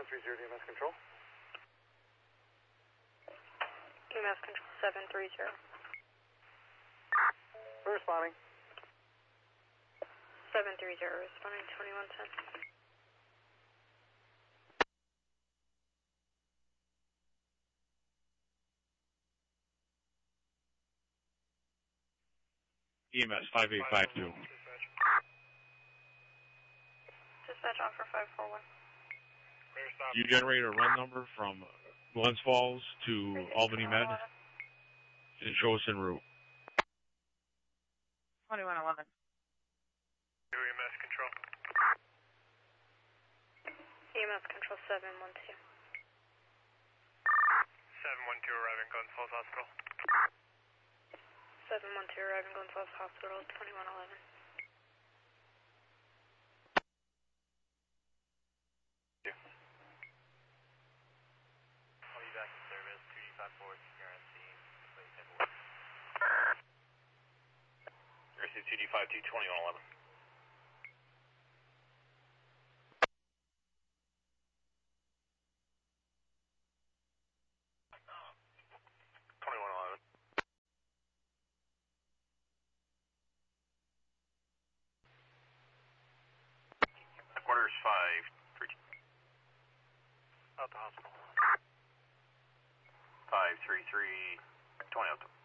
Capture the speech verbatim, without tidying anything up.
three zero to E M S control. E M S control seven three zero. We're responding. seven three zero, responding twenty-one ten. E M S five eight five two. Dispatch offer five four one. You generate a run number from Glens Falls to Albany Med and show us en route. twenty-one eleven. E M S control. E M S control seven one two. seven one two arriving Glens Falls Hospital. seven one two arriving Glens Falls Hospital, twenty-one eleven. I'll be back in service, two D five four, secure on scene. Secure two D five two, twenty-one eleven. twenty-one eleven. Quarters five three. Out the hospital. Five three three twenty out.